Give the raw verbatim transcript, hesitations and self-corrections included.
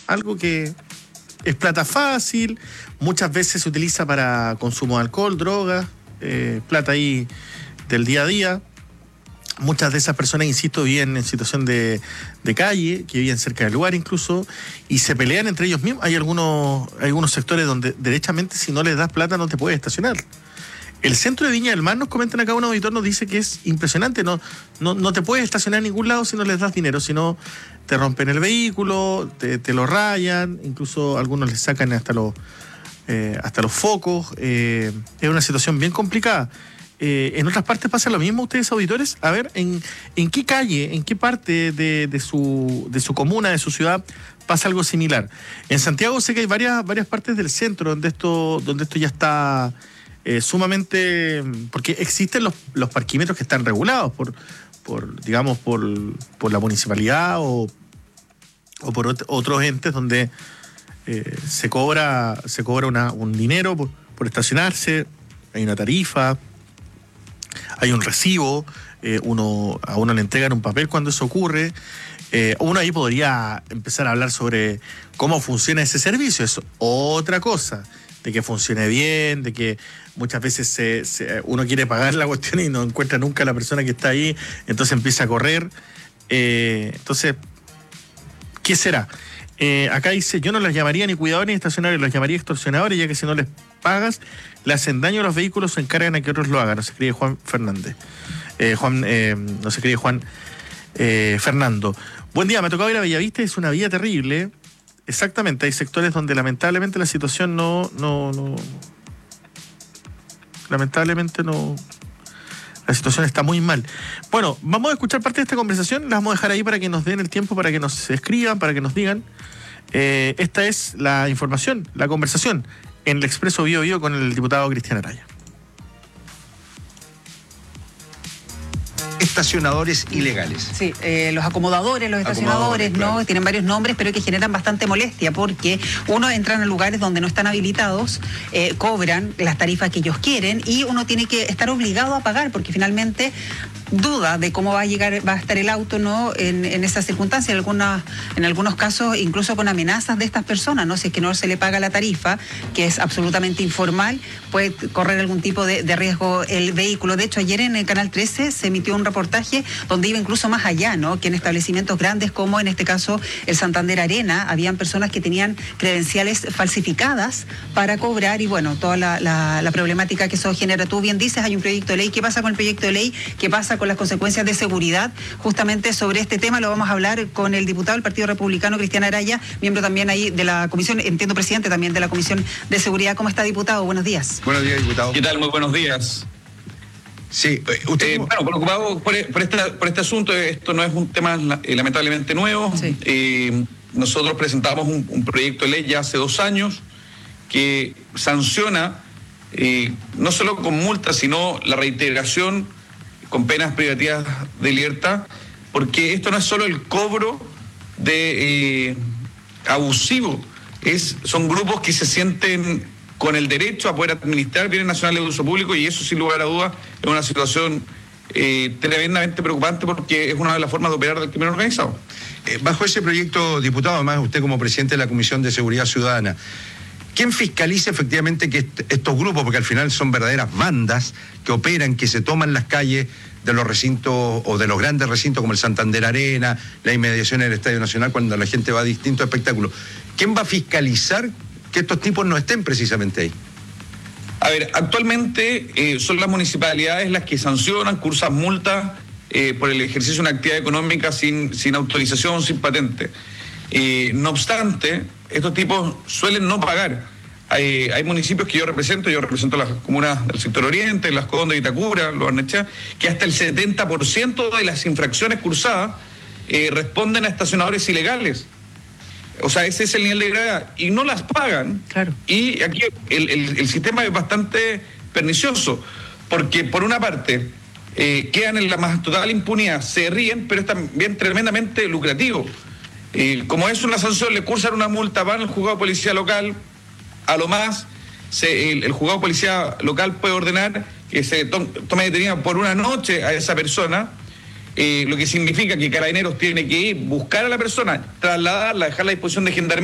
algo que es plata fácil, muchas veces se utiliza para consumo de alcohol, drogas, eh, plata ahí del día a día. Muchas de esas personas, insisto, viven en situación de, de calle, que viven cerca del lugar incluso, y se pelean entre ellos mismos. Hay algunos, hay algunos sectores donde derechamente si no les das plata no te puedes estacionar. El centro de Viña del Mar, nos comentan acá, un auditor nos dice que es impresionante, no, no, no te puedes estacionar en ningún lado si no les das dinero, si no te rompen el vehículo, te, te lo rayan, incluso algunos les sacan hasta los, eh, hasta los focos. Eh, es una situación bien complicada. Eh, ¿En otras partes pasa lo mismo, ustedes auditores? A ver, ¿en, en qué calle, en qué parte de, de, su, de su comuna, de su ciudad, pasa algo similar? En Santiago sé que hay varias, varias partes del centro donde esto, donde esto ya está eh, sumamente... Porque existen los, los parquímetros que están regulados por, por digamos, por, por la municipalidad o, o por ot- otros entes donde eh, se cobra, se cobra una, un dinero por, por estacionarse, hay una tarifa, hay un recibo, eh, uno, a uno le entregan un papel cuando eso ocurre. Eh, uno ahí podría empezar a hablar sobre cómo funciona ese servicio. Es otra cosa, de que funcione bien, de que muchas veces se, se, uno quiere pagar la cuestión y no encuentra nunca a la persona que está ahí, entonces empieza a correr. Eh, entonces, ¿qué será? Eh, acá dice, yo no las llamaría ni cuidadores ni estacionarios, las llamaría extorsionadores, ya que si no les pagas, le hacen daño a los vehículos, se encargan a que otros lo hagan. No se escribe Juan Fernández. Eh, Juan, eh, no se escribe Juan eh, Fernando. Buen día, me ha tocado ir a Bellavista, es una vía terrible. Exactamente, hay sectores donde lamentablemente la situación no, no, no, lamentablemente no, la situación está muy mal. Bueno, vamos a escuchar parte de esta conversación, la vamos a dejar ahí para que nos den el tiempo, para que nos escriban, para que nos digan. Eh, esta es la información, la conversación en el Expreso Bio Bio con el diputado Cristian Araya. Estacionadores ilegales. Sí, eh, los acomodadores, los estacionadores, ¿no? Claro. Tienen varios nombres, pero que generan bastante molestia porque uno entran a lugares donde no están habilitados, eh, cobran las tarifas que ellos quieren y uno tiene que estar obligado a pagar porque finalmente duda de cómo va a llegar, va a estar el auto, ¿no? En, en esas circunstancias, en algunas, en algunos casos incluso con amenazas de estas personas, ¿no? Si es que no se le paga la tarifa, que es absolutamente informal, puede correr algún tipo de, de riesgo el vehículo. De hecho, ayer en el Canal trece se emitió un reportaje donde iba incluso más allá, ¿no? Que en establecimientos grandes como en este caso el Santander Arena, habían personas que tenían credenciales falsificadas para cobrar y bueno, toda la, la, la problemática que eso genera. Tú bien dices, hay un proyecto de ley. ¿Qué pasa con el proyecto de ley? ¿Qué pasa con las consecuencias de seguridad? Justamente sobre este tema lo vamos a hablar con el diputado del Partido Republicano, Cristian Araya, miembro también ahí de la comisión, entiendo presidente también de la Comisión de Seguridad. ¿Cómo está, diputado? Buenos días. Buenos días, diputado. ¿Qué tal? Muy buenos días. Sí, usted... Eh, bueno, preocupado por, por, esta, por este asunto. Esto no es un tema eh, lamentablemente nuevo. Sí. Eh, nosotros presentamos un, un proyecto de ley ya hace dos años que sanciona eh, no solo con multas, sino la reiteración con penas privativas de libertad, porque esto no es solo el cobro de eh, abusivo, es, son grupos que se sienten con el derecho a poder administrar bienes nacionales de uso público y eso sin lugar a dudas es una situación eh, tremendamente preocupante porque es una de las formas de operar del crimen organizado. Eh, bajo ese proyecto, diputado, además usted como presidente de la Comisión de Seguridad Ciudadana, ¿quién fiscaliza efectivamente que est- estos grupos, porque al final son verdaderas bandas que operan, que se toman las calles de los recintos o de los grandes recintos como el Santander Arena, la inmediación del Estadio Nacional, cuando la gente va a distintos espectáculos? ¿Quién va a fiscalizar que estos tipos no estén precisamente ahí? A ver, actualmente eh, son las municipalidades las que sancionan, cursan multas eh, por el ejercicio de una actividad económica sin, sin autorización, sin patente. Eh, no obstante, estos tipos suelen no pagar. Hay, hay municipios que yo represento, yo represento las comunas del sector oriente, Las Condes, Itacura, Los Barnechea, que hasta el setenta por ciento de las infracciones cursadas eh, responden a estacionadores ilegales. O sea, ese es el nivel de gravedad. Y no las pagan. Claro. Y aquí el, el, el sistema es bastante pernicioso, porque por una parte eh, quedan en la más total impunidad, se ríen, pero es también tremendamente lucrativo. Eh, como es una sanción, le cursan una multa, van al juzgado de policía local, a lo más se, el, el juzgado de policía local puede ordenar que se to, tome detenida por una noche a esa persona, eh, lo que significa que Carabineros tiene que ir, buscar a la persona, trasladarla, dejarla a disposición de gendarmería.